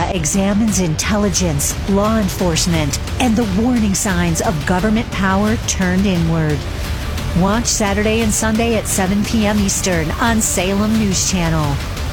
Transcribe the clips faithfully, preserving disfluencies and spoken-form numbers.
examines intelligence, law enforcement, and the warning signs of government power turned inward. Watch Saturday and Sunday at seven p.m. Eastern on Salem News Channel.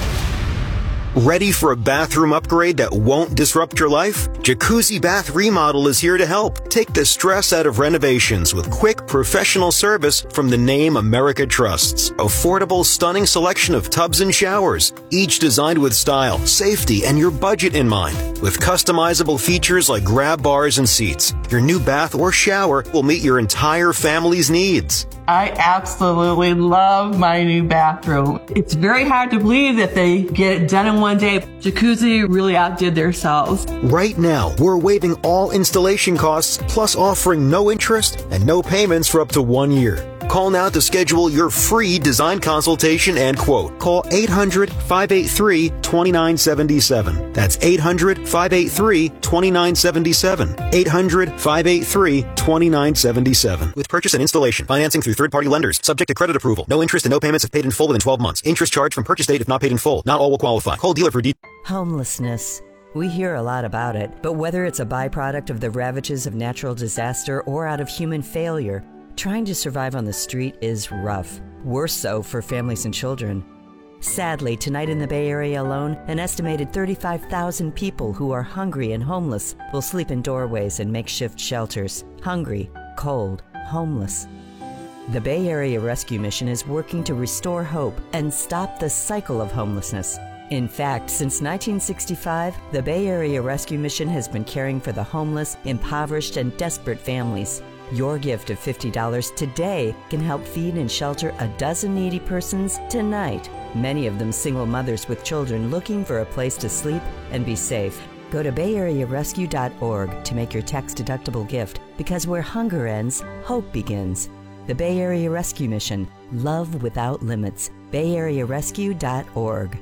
Ready for a bathroom upgrade that won't disrupt your life? Jacuzzi Bath Remodel is here to help. Take the stress out of renovations with quick, professional service from the name America trusts. Affordable, stunning selection of tubs and showers, each designed with style, safety, and your budget in mind. With customizable features like grab bars and seats, your new bath or shower will meet your entire family's needs. I absolutely love my new bathroom. It's very hard to believe that they get it done in one day. Jacuzzi really outdid themselves. Right now, we're waiving all installation costs, plus offering no interest and no payments for up to one year. Call now to schedule your free design consultation and quote. Call eight hundred, five eight three, two nine seven seven. That's eight hundred, five eight three, two nine seven seven. eight hundred, five eight three, two nine seven seven. With purchase and installation, financing through third-party lenders, subject to credit approval. No interest and no payments if paid in full within twelve months. Interest charged from purchase date if not paid in full. Not all will qualify. Call dealer for details. Homelessness. We hear a lot about it, but whether it's a byproduct of the ravages of natural disaster or out of human failure, trying to survive on the street is rough. Worse so for families and children. Sadly, tonight in the Bay Area alone, an estimated thirty-five thousand people who are hungry and homeless will sleep in doorways and makeshift shelters. Hungry, cold, homeless. The Bay Area Rescue Mission is working to restore hope and stop the cycle of homelessness. In fact, since nineteen sixty-five, the Bay Area Rescue Mission has been caring for the homeless, impoverished, and desperate families. Your gift of fifty dollars today can help feed and shelter a dozen needy persons tonight, many of them single mothers with children looking for a place to sleep and be safe. Go to bay area rescue dot org to make your tax-deductible gift, because where hunger ends, hope begins. The Bay Area Rescue Mission. Love without limits. bay area rescue dot org.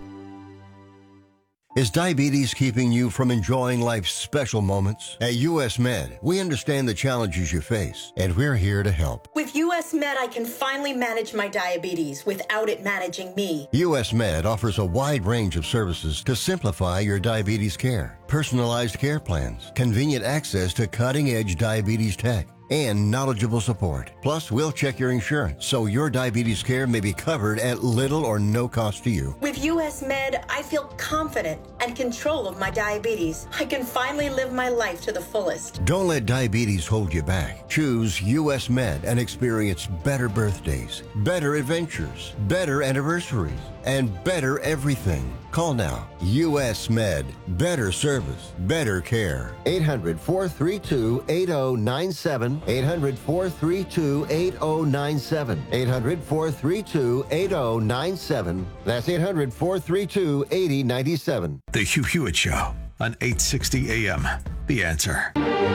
Is diabetes keeping you from enjoying life's special moments? At U S Med, we understand the challenges you face, and we're here to help. With U S Med, I can finally manage my diabetes without it managing me. U S Med offers a wide range of services to simplify your diabetes care. Personalized care plans, convenient access to cutting-edge diabetes tech, and knowledgeable support. Plus, we'll check your insurance so your diabetes care may be covered at little or no cost to you. With U S Med, I feel confident and control of my diabetes. I can finally live my life to the fullest. Don't let diabetes hold you back. Choose U S Med and experience better birthdays, better adventures, better anniversaries, and better everything. Call now. U S Med. Better service. Better care. eight hundred, four three two, eight oh nine seven. eight hundred, four three two, eight oh nine seven. eight hundred, four three two, eight oh nine seven. That's eight hundred, four three two, eight oh nine seven. The Hugh Hewitt Show on eight sixty A M. The Answer.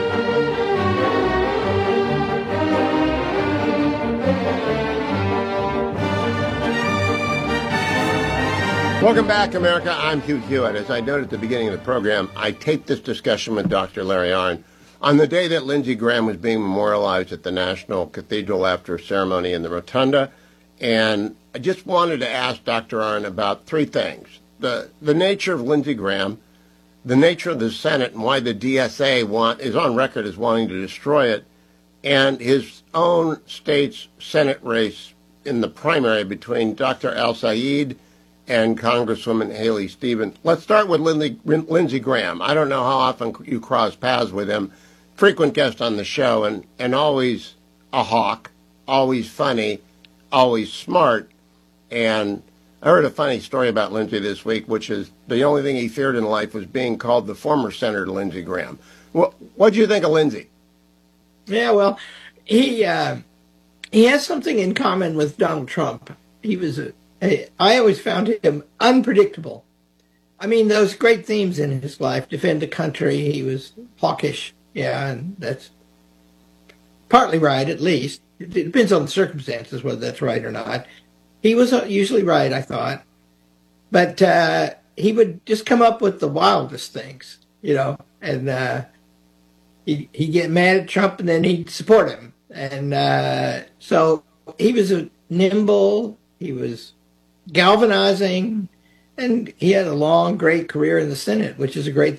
Welcome back, America. I'm Hugh Hewitt. As I noted at the beginning of the program, I taped this discussion with Doctor Larry Arnn on the day that Lindsey Graham was being memorialized at the National Cathedral after a ceremony in the Rotunda. And I just wanted to ask Doctor Arnn about three things. The the nature of Lindsey Graham, the nature of the Senate and why the D S A want, is on record as wanting to destroy it, and his own state's Senate race in the primary between Doctor Al-Sayed and Congresswoman Haley Stevens. Let's start with Lindsey, Lindsey Graham. I don't know how often you cross paths with him. Frequent guest on the show, and, and always a hawk, always funny, always smart. And I heard a funny story about Lindsey this week, which is the only thing he feared in life was being called the former Senator Lindsey Graham. What what do you think of Lindsey? Yeah, well, he uh, he has something in common with Donald Trump. He was a I always found him unpredictable. I mean, those great themes in his life, defend the country, he was hawkish, yeah, and that's partly right, at least. It depends on the circumstances whether that's right or not. He was usually right, I thought. But uh, he would just come up with the wildest things, you know, and uh, he'd, he'd get mad at Trump and then he'd support him. And uh, so he was a nimble, he was galvanizing, and he had a long, great career in the Senate, which is a great